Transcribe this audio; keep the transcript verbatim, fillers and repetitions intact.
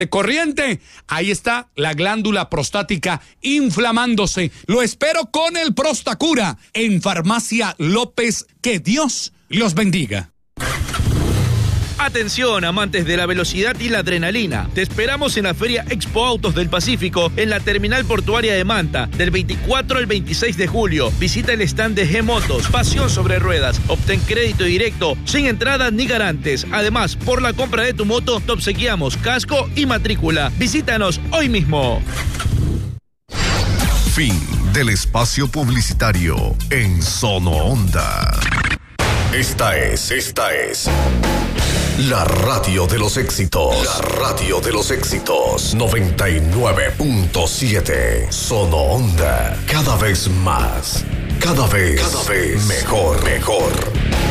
de corriente, ahí está la glándula prostática inflamándose. Lo espero con el Prostacura en Farmacia López. Que Dios los bendiga. Atención, amantes de la velocidad y la adrenalina. Te esperamos en la Feria Expo Autos del Pacífico en la Terminal Portuaria de Manta del veinticuatro al veintiséis de julio. Visita el stand de G-Motos, pasión sobre ruedas. Obtén crédito directo, sin entrada ni garantes. Además, por la compra de tu moto, te obsequiamos casco y matrícula. Visítanos hoy mismo. Fin del espacio publicitario en Sono Onda. Esta es, esta es la radio de los éxitos. La radio de los éxitos. noventa y nueve punto siete. Sono Onda. Cada vez más. Cada vez, cada vez mejor, mejor.